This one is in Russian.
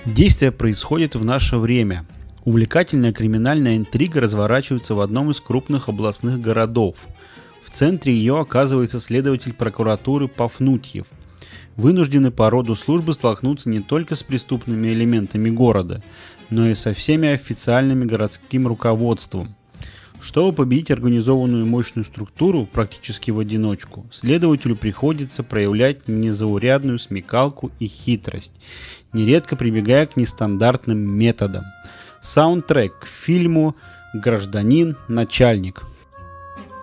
Действие происходит в наше время. Увлекательная криминальная интрига разворачивается в одном из крупных областных городов. В центре ее оказывается следователь прокуратуры Пафнутьев, вынужденный по роду службы столкнуться не только с преступными элементами города, но и со всеми официальным городским руководством. Чтобы победить организованную мощную структуру практически в одиночку, следователю приходится проявлять незаурядную смекалку и хитрость, нередко прибегая к нестандартным методам. Саундтрек к фильму «Гражданин-начальник».